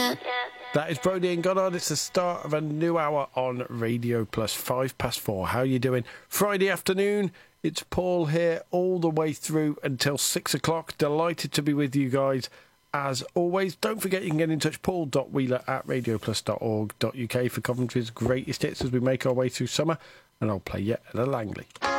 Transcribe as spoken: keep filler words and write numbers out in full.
That is Brody and Goddard. It's the start of a new hour on Radio Plus, five past four. How are you doing? Friday afternoon, it's Paul here all the way through until six o'clock. Delighted to be with you guys. As always, don't forget you can get in touch, paul dot wheeler at radio plus dot org dot uk for Coventry's greatest hits as we make our way through summer. And I'll play yet at a Langley.